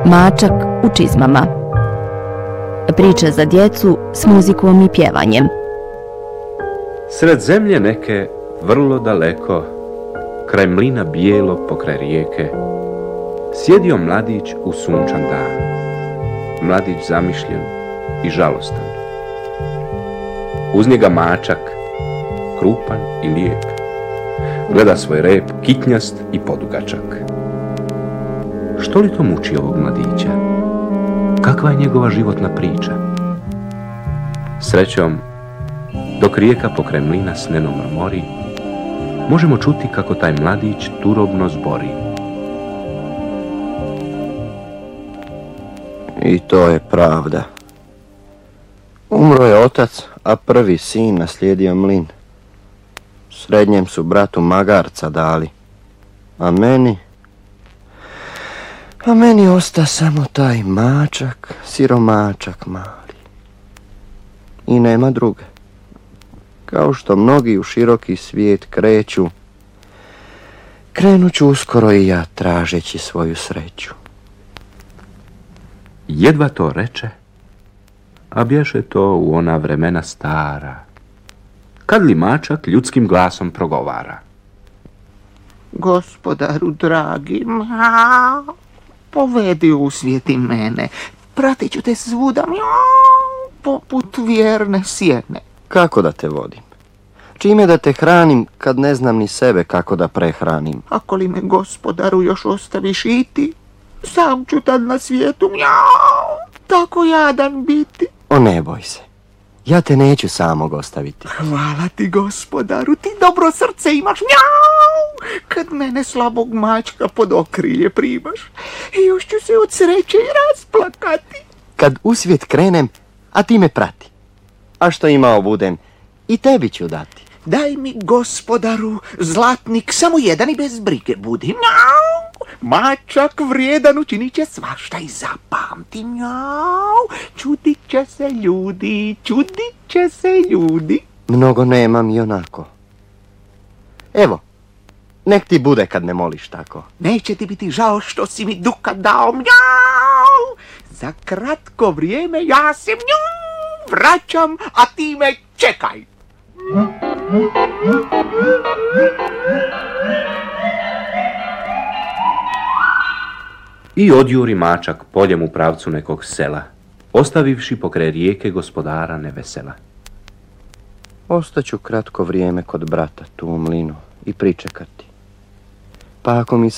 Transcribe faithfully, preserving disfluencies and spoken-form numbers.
Mačak u čizmama. Priče za djecu s muzikom i pjevanjem. Sred zemlje neke, vrlo daleko, kraj mlina bijelog pokraj rijeke, sjedio mladić u sunčan dan. Mladić zamišljen i žalostan. Uz njega mačak, krupan i lijep, gleda svoj rep kitnjast i podugačak. Što li to muči ovog mladića? Kakva je njegova životna priča? Srećom, dok rijeka pokraj mlina s nenom mori, možemo čuti kako taj mladić turobno zbori. I to je pravda. Umro je otac, a prvi sin naslijedio mlin. Srednjem su bratu magarca dali, a meni... A meni osta samo taj mačak, siromačak mali. I nema druge. Kao što mnogi u široki svijet kreću, krenut ću uskoro i ja tražeći svoju sreću. Jedva to reče, a bješe to u ona vremena stara, kad li mačak ljudskim glasom progovara. Gospodaru dragi, ma, povedi u svijet i mene, pratit ću te svuda, mjau, poput vjerne sjene. Kako da te vodim? Čime da te hranim kad ne znam ni sebe kako da prehranim? Ako li me, gospodaru, još ostaviš i ti, sam ću tad na svijetu, mjau, tako jadan biti. O, ne boj se. Ja te neću samog ostaviti. Hvala ti, gospodaru, ti dobro srce imaš, mjau, kad mene slabog mačka pod okrilje primaš. I još ću se od sreće i rasplakati. Kad u svijet krenem, a ti me prati. A što imao budem, i tebi ću dati. Daj mi, gospodaru, zlatnik, samo jedan i bez brige budi, mjau. Mačak vrijedan učinit će svašta i zapamti, mjau. Čudit će se ljudi, čudit će se ljudi. Mnogo nemam i onako. Evo, nek ti bude kad me moliš tako. Neće ti biti žao što si mi dukat dao, mjau. Za kratko vrijeme ja se, mjau, vraćam, a ti me čekaj. I odjuri mačak poljem u pravcu nekog sela, ostavivši pokraj rijeke gospodara nevesela. Ostaću kratko vrijeme kod brata tu u mlinu i pričekati. Pa ako mi